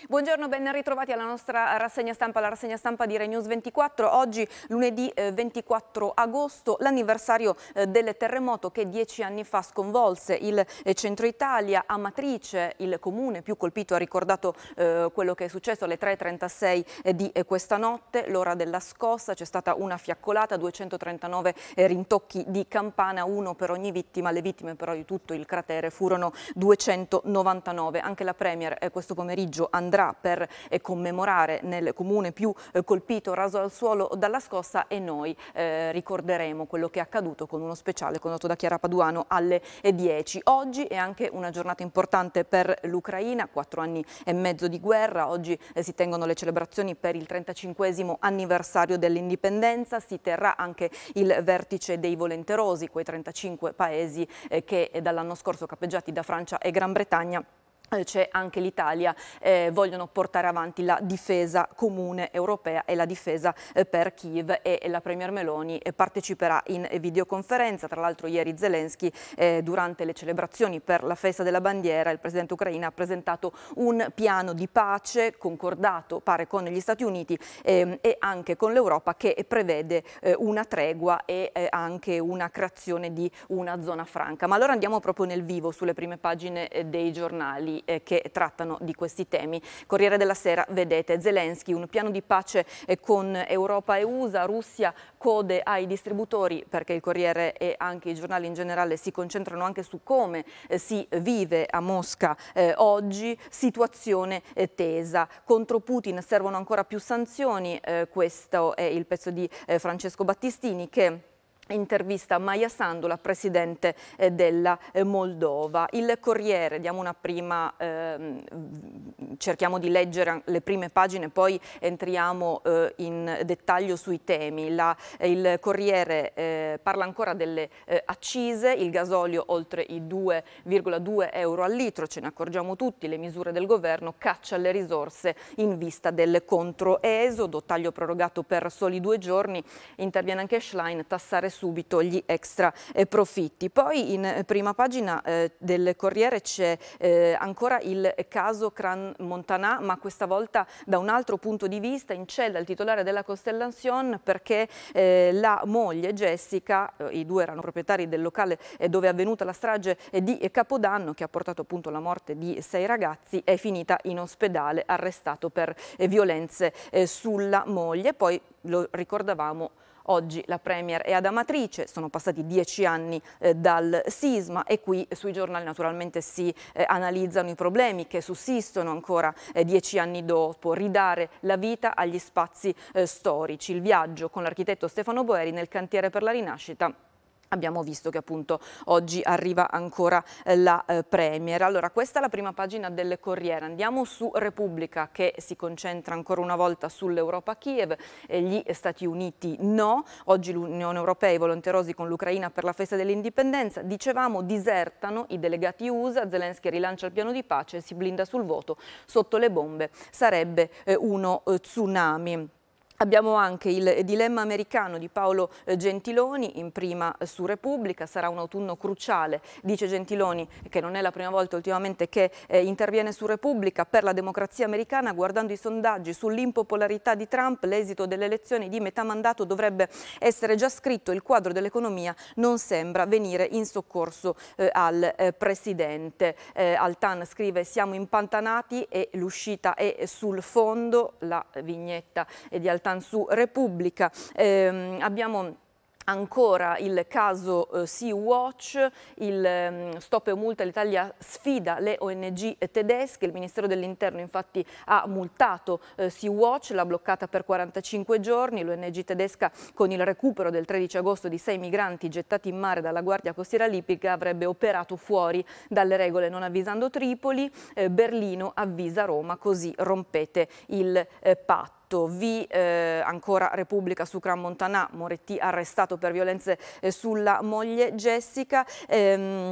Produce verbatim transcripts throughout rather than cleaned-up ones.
Buongiorno, ben ritrovati alla nostra rassegna stampa, la rassegna stampa di Rai News ventiquattro. Oggi, lunedì eh, ventiquattro agosto, l'anniversario eh, del terremoto che dieci anni fa sconvolse il eh, centro Italia. Amatrice, il comune più colpito, ha ricordato eh, quello che è successo alle tre e trentasei eh, di eh, questa notte, l'ora della scossa. C'è stata una fiaccolata, duecentotrentanove eh, rintocchi di campana, uno per ogni vittima. Le vittime però di tutto il cratere furono duecentonovantanove. Anche la Premier eh, questo pomeriggio andrà per eh, commemorare nel comune più eh, colpito, raso al suolo dalla scossa, e noi eh, ricorderemo quello che è accaduto con uno speciale condotto da Chiara Paduano alle dieci. Oggi è anche una giornata importante per l'Ucraina, quattro anni e mezzo di guerra. Oggi eh, si tengono le celebrazioni per il trentacinquesimo anniversario dell'indipendenza, si terrà anche il vertice dei volenterosi, quei trentacinque paesi eh, che dall'anno scorso, capeggiati da Francia e Gran Bretagna, c'è anche l'Italia, eh, vogliono portare avanti la difesa comune europea e la difesa eh, per Kiev, e la Premier Meloni eh, parteciperà in videoconferenza. Tra l'altro ieri Zelensky, eh, durante le celebrazioni per la festa della bandiera, il presidente ucraino ha presentato un piano di pace concordato, pare, con gli Stati Uniti eh, e anche con l'Europa, che prevede eh, una tregua e eh, anche una creazione di una zona franca. Ma allora andiamo proprio nel vivo, sulle prime pagine eh, dei giornali Eh, che trattano di questi temi. Corriere della Sera, vedete, Zelensky, un piano di pace eh, con Europa e U S A, Russia code ai distributori, perché il Corriere e anche i giornali in generale si concentrano anche su come eh, si vive a Mosca eh, oggi, situazione eh, tesa. Contro Putin servono ancora più sanzioni, eh, questo è il pezzo di eh, Francesco Battistini, che intervista Maia Sandu, la presidente eh, della eh, Moldova. Il Corriere, diamo una prima, ehm, cerchiamo di leggere le prime pagine, poi entriamo eh, in dettaglio sui temi. La, eh, il Corriere eh, parla ancora delle eh, accise, il gasolio oltre i due virgola due euro al litro, ce ne accorgiamo tutti, le misure del governo, caccia alle risorse in vista del controesodo, taglio prorogato per soli due giorni, interviene anche Schlein, tassare subito gli extra eh, profitti. Poi in prima pagina eh, del Corriere c'è eh, ancora il caso Cran Montanà, ma questa volta da un altro punto di vista. In cella il titolare della Constellation, perché eh, la moglie Jessica, eh, i due erano proprietari del locale eh, dove è avvenuta la strage eh, di Capodanno, che ha portato appunto alla morte di sei ragazzi, è finita in ospedale, arrestato per eh, violenze eh, sulla moglie. Poi lo ricordavamo, oggi la Premier è ad Amatrice, sono passati dieci anni eh, dal sisma, e qui sui giornali naturalmente si eh, analizzano i problemi che sussistono ancora eh, dieci anni dopo, ridare la vita agli spazi eh, storici. Il viaggio con l'architetto Stefano Boeri nel cantiere per la rinascita. Abbiamo visto che appunto oggi arriva ancora eh, la eh, Premier. Allora, questa è la prima pagina del Corriere. Andiamo su Repubblica, che si concentra ancora una volta sull'Europa Kiev, e gli Stati Uniti no. Oggi l'Unione Europea e i volenterosi con l'Ucraina per la festa dell'indipendenza. Dicevamo, disertano i delegati U S A, Zelensky rilancia il piano di pace e si blinda sul voto. Sotto le bombe sarebbe eh, uno eh, tsunami. Abbiamo anche il dilemma americano di Paolo Gentiloni, in prima su Repubblica. Sarà un autunno cruciale, dice Gentiloni, che non è la prima volta ultimamente che eh, interviene su Repubblica, per la democrazia americana. Guardando i sondaggi sull'impopolarità di Trump, l'esito delle elezioni di metà mandato dovrebbe essere già scritto. Il quadro dell'economia non sembra venire in soccorso eh, al eh, presidente. Eh, Altan scrive: siamo impantanati e l'uscita è sul fondo. La vignetta è di Altan su Repubblica. Eh, abbiamo ancora il caso eh, Sea-Watch, il um, stop e multa, l'Italia sfida le O N G tedesche. Il Ministero dell'Interno infatti ha multato eh, Sea-Watch, l'ha bloccata per quarantacinque giorni. L'O N G tedesca, con il recupero del tredici agosto di sei migranti gettati in mare dalla Guardia Costiera libica, avrebbe operato fuori dalle regole, non avvisando Tripoli. Eh, Berlino avvisa Roma, così rompete il eh, patto. Vi eh, ancora Repubblica su Cran Montanà, Moretti arrestato per violenze eh, sulla moglie Jessica. Ehm,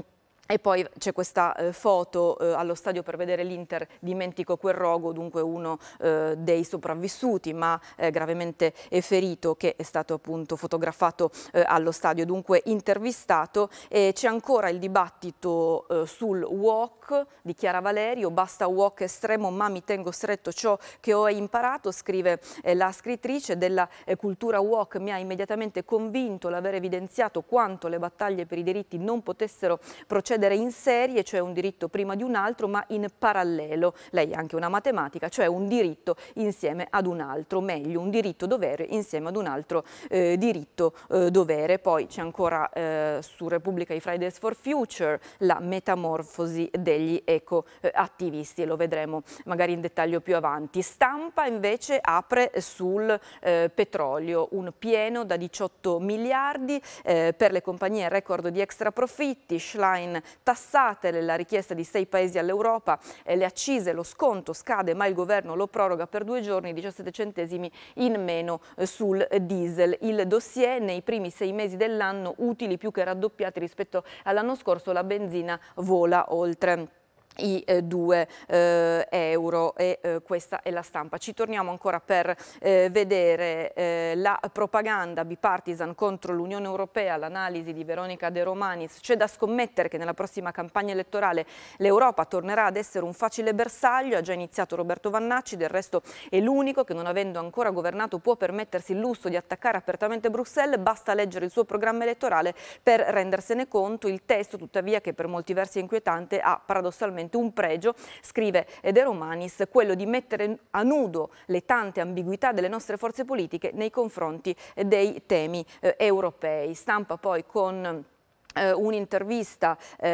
E poi c'è questa eh, foto eh, allo stadio per vedere l'Inter, dimentico quel rogo, dunque uno eh, dei sopravvissuti ma eh, gravemente eh, ferito, che è stato appunto fotografato eh, allo stadio, dunque intervistato. E c'è ancora il dibattito eh, sul walk di Chiara Valerio, basta walk estremo ma mi tengo stretto ciò che ho imparato, scrive eh, la scrittrice. Della eh, cultura walk mi ha immediatamente convinto l'aver evidenziato quanto le battaglie per i diritti non potessero procedere in serie, cioè un diritto prima di un altro ma in parallelo. Lei è anche una matematica, cioè un diritto insieme ad un altro, meglio un diritto dovere insieme ad un altro eh, diritto eh, dovere. Poi c'è ancora eh, su Repubblica i Fridays for Future la metamorfosi degli ecoattivisti e lo vedremo magari in dettaglio più avanti. Stampa invece apre sul eh, petrolio, un pieno da diciotto miliardi eh, per le compagnie, record di extra profitti, Schlein tassate, la richiesta di sei paesi all'Europa, eh, le accise, lo sconto scade ma il governo lo proroga per due giorni, diciassette centesimi in meno eh, sul diesel. Il dossier: nei primi sei mesi dell'anno utili più che raddoppiati rispetto all'anno scorso, la benzina vola oltre i due eh, euro e eh, questa è la Stampa. Ci torniamo ancora per eh, vedere eh, la propaganda bipartisan contro l'Unione Europea, l'analisi di Veronica De Romanis. C'è da scommettere che nella prossima campagna elettorale l'Europa tornerà ad essere un facile bersaglio, ha già iniziato Roberto Vannacci, del resto è l'unico che non avendo ancora governato può permettersi il lusso di attaccare apertamente Bruxelles, basta leggere il suo programma elettorale per rendersene conto. Il testo tuttavia, che per molti versi è inquietante, ha paradossalmente un pregio, scrive De Romanis, quello di mettere a nudo le tante ambiguità delle nostre forze politiche nei confronti dei temi eh, europei. Stampa poi con Uh, un'intervista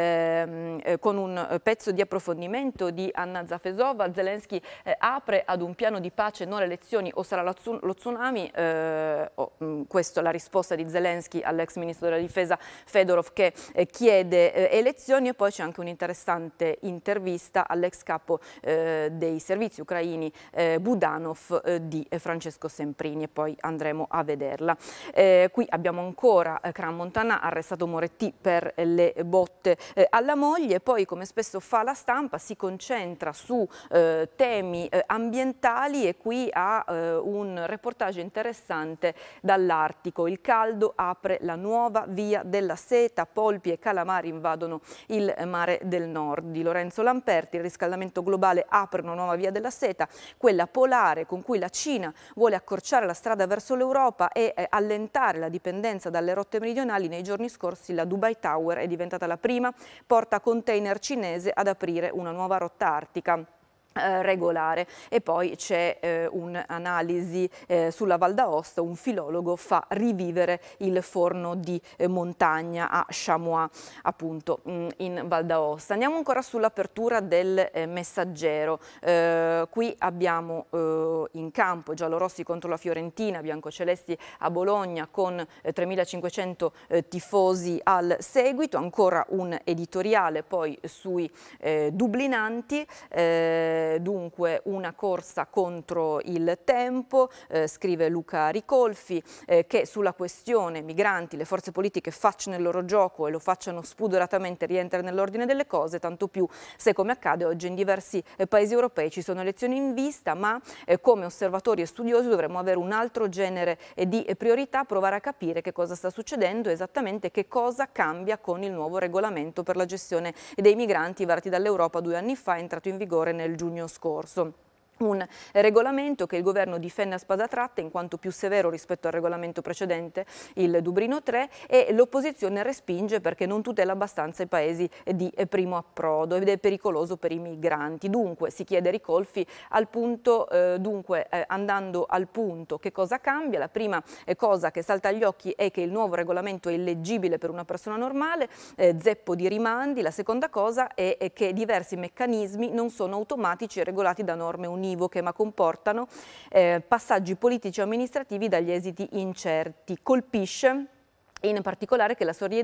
ehm, eh, con un pezzo di approfondimento di Anna Zafesova. Zelensky eh, apre ad un piano di pace, non elezioni o sarà lo, tsun lo tsunami. Eh, oh, mh, questa è la risposta di Zelensky all'ex ministro della difesa Fedorov, che eh, chiede eh, elezioni. E poi c'è anche un'interessante intervista all'ex capo eh, dei servizi ucraini eh, Budanov eh, di eh, Francesco Semprini, e poi andremo a vederla. Eh, qui abbiamo ancora eh, Cran Montana, arrestato Moretti per le botte eh, alla moglie. Poi, come spesso fa la Stampa, si concentra su eh, temi eh, ambientali e qui ha eh, un reportage interessante dall'Artico. Il caldo apre la nuova via della seta, polpi e calamari invadono il mare del nord. Di Lorenzo Lamperti: il riscaldamento globale apre una nuova via della seta, quella polare, con cui la Cina vuole accorciare la strada verso l'Europa e eh, allentare la dipendenza dalle rotte meridionali. Nei giorni scorsi la Dubai Tower è diventata la prima porta container cinese ad aprire una nuova rotta artica Eh, regolare. E poi c'è eh, un'analisi eh, sulla Val d'Aosta, un filologo fa rivivere il forno di eh, montagna a Chamois, appunto mh, in Val d'Aosta. Andiamo ancora sull'apertura del eh, Messaggero. Eh, qui abbiamo eh, in campo giallorossi contro la Fiorentina, biancocelesti a Bologna con eh, tremilacinquecento eh, tifosi al seguito. Ancora un editoriale poi sui eh, dublinanti. Eh, Dunque una corsa contro il tempo, eh, scrive Luca Ricolfi, eh, che sulla questione migranti le forze politiche facciano il loro gioco e lo facciano spudoratamente rientrare nell'ordine delle cose, tanto più se, come accade oggi in diversi eh, paesi europei, ci sono elezioni in vista, ma eh, come osservatori e studiosi dovremmo avere un altro genere eh, di priorità, provare a capire che cosa sta succedendo, esattamente che cosa cambia con il nuovo regolamento per la gestione dei migranti varati dall'Europa due anni fa, entrato in vigore nel giugno scorso. Un regolamento che il governo difende a spada tratta in quanto più severo rispetto al regolamento precedente, il Dublino tre, e l'opposizione respinge perché non tutela abbastanza i paesi di primo approdo ed è pericoloso per i migranti. Dunque, si chiede Ricolfi, al punto, eh, dunque eh, andando al punto, che cosa cambia? La prima eh, cosa che salta agli occhi è che il nuovo regolamento è illeggibile per una persona normale, eh, zeppo di rimandi. La seconda cosa è, è che diversi meccanismi non sono automatici e regolati da norme univoche, ma comportano eh, passaggi politici o amministrativi dagli esiti incerti. Colpisce in particolare che la